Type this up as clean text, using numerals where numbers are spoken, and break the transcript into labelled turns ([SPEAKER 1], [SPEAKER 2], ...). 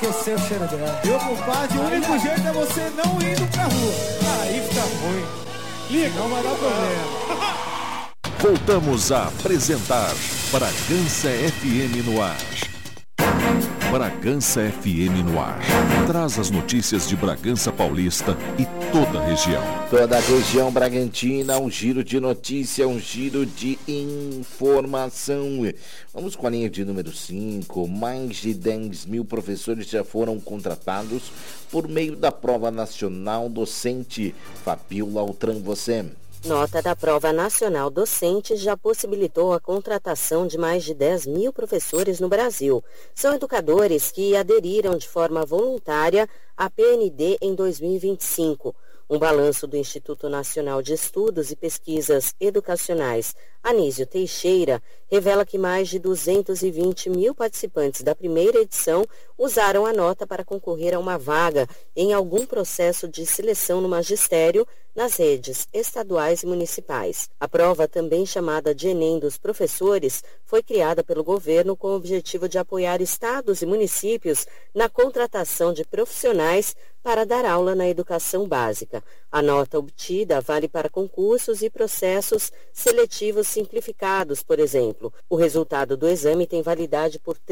[SPEAKER 1] Esqueceu o cheiro dela.
[SPEAKER 2] Meu compadre, o único jeito é você não indo pra rua.
[SPEAKER 1] Aí fica ruim.
[SPEAKER 2] Liga, não vai dar problema.
[SPEAKER 3] Voltamos a apresentar Bragança FM no ar. Bragança FM no ar. Traz as notícias de Bragança Paulista e toda a região.
[SPEAKER 4] Toda a região bragantina, um giro de notícia, um giro de informação. Vamos com a linha de número 5. Mais de 10 mil professores já foram contratados por meio da Prova Nacional Docente. Fabiola Altran, você.
[SPEAKER 5] Nota da Prova Nacional Docente já possibilitou a contratação de mais de 10 mil professores no Brasil. São educadores que aderiram de forma voluntária à PND em 2025. Um balanço do Instituto Nacional de Estudos e Pesquisas Educacionais, Anísio Teixeira, revela que mais de 220 mil participantes da primeira edição usaram a nota para concorrer a uma vaga em algum processo de seleção no magistério nas redes estaduais e municipais. A prova, também chamada de Enem dos Professores, foi criada pelo governo com o objetivo de apoiar estados e municípios na contratação de profissionais para dar aula na educação básica. A nota obtida vale para concursos e processos seletivos simplificados, por exemplo. O resultado do exame tem validade por